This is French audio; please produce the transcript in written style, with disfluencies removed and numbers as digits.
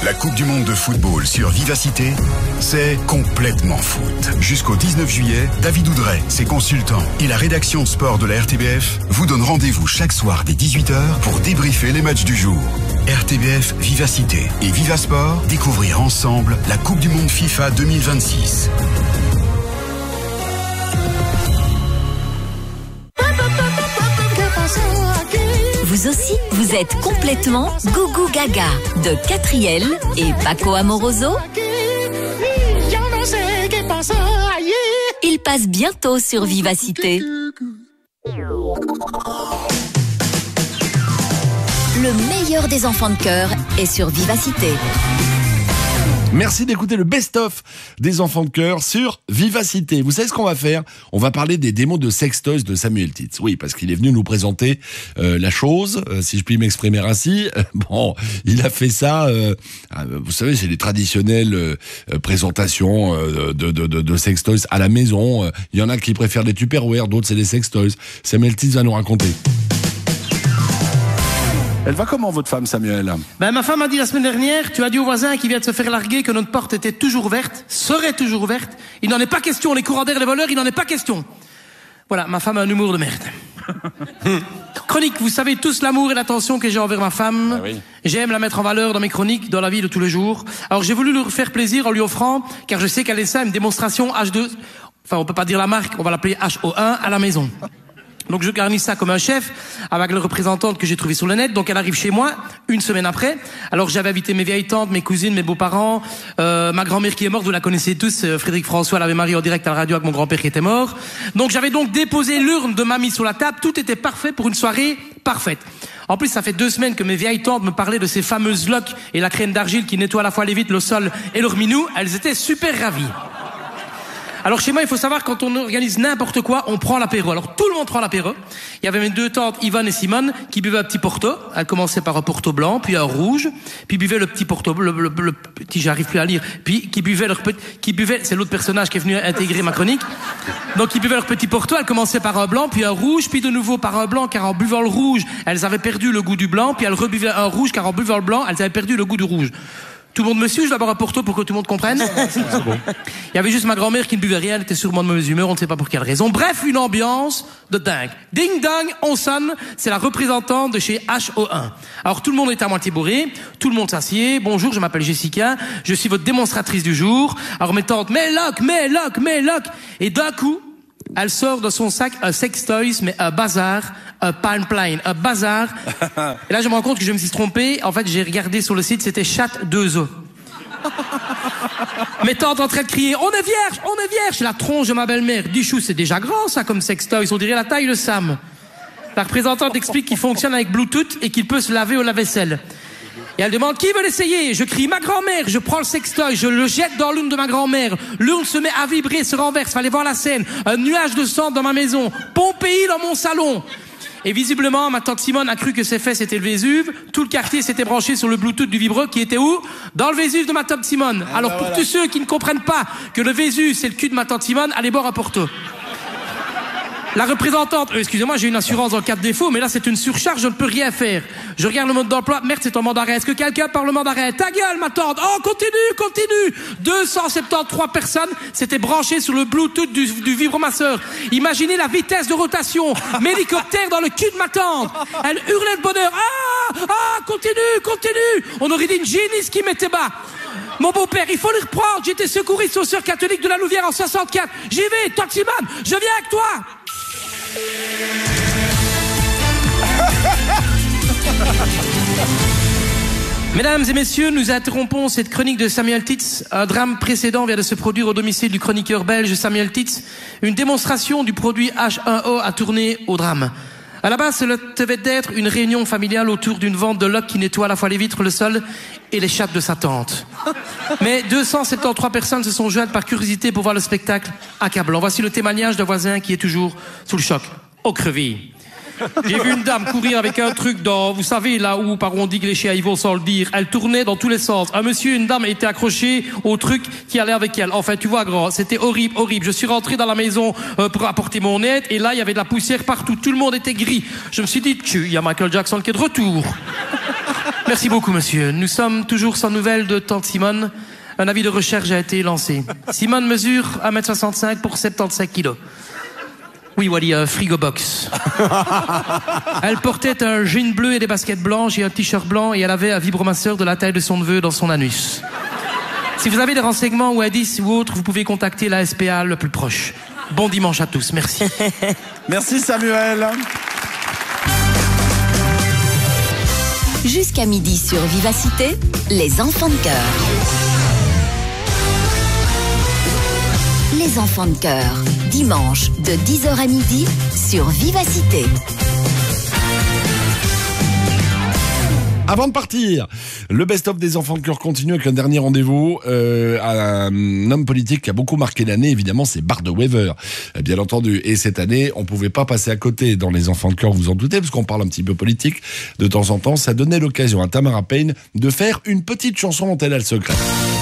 La Coupe du Monde de football sur Vivacité, c'est complètement foot. Jusqu'au 19 juillet, David Oudret, ses consultants et la rédaction sport de la RTBF vous donnent rendez-vous chaque soir dès 18h pour débriefer les matchs du jour. RTBF Vivacité et Vivasport, découvrir ensemble la Coupe du Monde FIFA 2026. Vous aussi, vous êtes complètement Gougou Gaga de Catriel et Paco Amoroso. Il passe bientôt sur Vivacité. Le meilleur des enfants de cœur est sur Vivacité. Merci d'écouter le best-of des enfants de cœur sur Vivacité. Vous savez ce qu'on va faire ? On va parler des démos de sextoys de Samuel Titz. Oui, parce qu'il est venu nous présenter la chose, si je puis m'exprimer ainsi. Bon, il a fait ça, vous savez, c'est les traditionnelles présentations de sextoys à la maison. Il y en a qui préfèrent les Tupperware, d'autres c'est les sextoys. Samuel Titz va nous raconter. Elle va comment, votre femme, Samuel ? Ma femme a dit la semaine dernière, tu as dit au voisin qui vient de se faire larguer que notre porte était toujours ouverte, serait toujours ouverte. Il n'en est pas question, les courants d'air, les voleurs, il n'en est pas question. Voilà, ma femme a un humour de merde. Chronique, vous savez tous l'amour et l'attention que j'ai envers ma femme. Ah oui. J'aime la mettre en valeur dans mes chroniques, dans la vie de tous les jours. Alors j'ai voulu lui faire plaisir en lui offrant, car je sais qu'elle est ça, une démonstration H2, enfin on peut pas dire la marque, on va l'appeler HO1 à la maison. Donc je garnis ça comme un chef avec la représentante que j'ai trouvée sur le net. Donc elle arrive chez moi une semaine après. Alors j'avais invité mes vieilles tantes, mes cousines, mes beaux-parents, ma grand-mère qui est morte, vous la connaissez tous, Frédéric François l'avait marié en direct à la radio avec mon grand-père qui était mort. Donc j'avais donc déposé l'urne de mamie sur la table, tout était parfait pour une soirée parfaite. En plus, ça fait 2 semaines que mes vieilles tantes me parlaient de ces fameuses loques et la crème d'argile qui nettoie à la fois les vitres, le sol et leur minou. Elles étaient super ravies. Alors chez moi, il faut savoir, quand on organise n'importe quoi, on prend l'apéro. Alors tout le monde prend l'apéro. Il y avait mes 2 tantes, Yvonne et Simone, qui buvaient un petit porto. Elles commençaient par un porto blanc, puis un rouge, puis buvaient le petit porto, le petit, j'arrive plus à lire, puis qui buvaient c'est l'autre personnage qui est venu intégrer ma chronique. Donc ils buvaient leur petit porto, elles commençaient par un blanc, puis un rouge, puis de nouveau par un blanc, car en buvant le rouge, elles avaient perdu le goût du blanc, puis elles rebuvaient un rouge, car en buvant le blanc, elles avaient perdu le goût du rouge. Tout le monde me suit, je dois boire un porto pour que tout le monde comprenne. C'est bon. Il y avait juste ma grand-mère qui ne buvait rien, elle était sûrement de mauvaise humeur, on ne sait pas pour quelle raison. Bref, une ambiance de dingue. Ding dong, on sonne, c'est la représentante de chez HO1. Alors tout le monde est à moitié bourré, tout le monde s'assied. Bonjour, je m'appelle Jessica, je suis votre démonstratrice du jour. Alors mes tantes, mais lock. Et d'un coup, elle sort de son sac un sextoys, mais un bazar, un pipeline, un bazar. Et là, je me rends compte que je me suis trompé. En fait, j'ai regardé sur le site, c'était Chat 2O. Mes tantes en train de crier, on est vierge, c'est la tronche de ma belle-mère. Dichou, c'est déjà grand, ça, comme sextoys. On dirait la taille de Sam. La représentante explique qu'il fonctionne avec Bluetooth et qu'il peut se laver au lave-vaisselle. Et elle demande, qui veut l'essayer? Je crie, ma grand-mère, je prends le sextoy, je le jette dans l'urne de ma grand-mère. L'urne se met à vibrer, se renverse, fallait voir la scène. Un nuage de sang dans ma maison. Pompéi dans mon salon. Et visiblement, ma tante Simone a cru que ses fesses étaient le Vésuve. Tout le quartier s'était branché sur le Bluetooth du vibreux qui était où? Dans le Vésuve de ma tante Simone. Alors pour tous ceux qui ne comprennent pas que le Vésuve c'est le cul de ma tante Simone, allez boire un porto. La représentante, excusez-moi, j'ai une assurance en cas de défaut, mais là c'est une surcharge, je ne peux rien faire. Je regarde le mode d'emploi, merde, c'est en mandarin. Est-ce que quelqu'un parle le mandarin? Ta gueule, ma tante. Oh, continue. 273 personnes s'étaient branchées sur le Bluetooth du vibromasseur. Imaginez la vitesse de rotation. M'hélicoptère dans le cul de ma tante. Elle hurlait de bonheur. Continue. On aurait dit une génisse qui mettait bas. Mon beau-père, il faut le reprendre. J'étais secouriste aux sœurs catholiques de la Louvière en 64. J'y vais, tante Simone, je viens avec toi. Mesdames et messieurs, nous interrompons cette chronique de Samuel Titz. Un drame précédent vient de se produire au domicile du chroniqueur belge Samuel Titz. Une démonstration du produit H1O a tourné au drame. À la base, cela devait être une réunion familiale autour d'une vente de loques qui nettoie à la fois les vitres, le sol et les chattes de sa tante. Mais 273 personnes se sont jointes par curiosité pour voir le spectacle accablant. Voici le témoignage d'un voisin qui est toujours sous le choc. Au crevé. J'ai vu une dame courir avec un truc dans, vous savez, là où, par où on dit glécher à Yvon sans le dire. Elle tournait dans tous les sens. Un monsieur et une dame étaient accrochés au truc qui allait avec elle. Enfin, tu vois, grand, c'était horrible. Je suis rentré dans la maison pour apporter mon aide et là, il y avait de la poussière partout. Tout le monde était gris. Je me suis dit, il y a Michael Jackson qui est de retour. Merci beaucoup, monsieur. Nous sommes toujours sans nouvelles de tante Simone. Un avis de recherche a été lancé. Simone mesure 1m65 pour 75 kilos. Oui, Wally, frigo box. Elle portait un jean bleu et des baskets blanches et un t-shirt blanc et elle avait un vibromasseur de la taille de son neveu dans son anus. Si vous avez des renseignements ou indices ou autres, vous pouvez contacter la SPA le plus proche. Bon dimanche à tous, merci. Merci Samuel. Jusqu'à midi sur Vivacité, les enfants de cœur. Les enfants de cœur, dimanche de 10h à midi sur Vivacité. Avant de partir, le best-of des enfants de cœur continue avec un dernier rendez-vous à un homme politique qui a beaucoup marqué l'année, évidemment, c'est Bart de Wever, bien entendu. Et cette année, on pouvait pas passer à côté dans les enfants de cœur, vous en doutez, parce qu'on parle un petit peu politique de temps en temps. Ça donnait l'occasion à Tamara Payne de faire une petite chanson dont elle a le secret.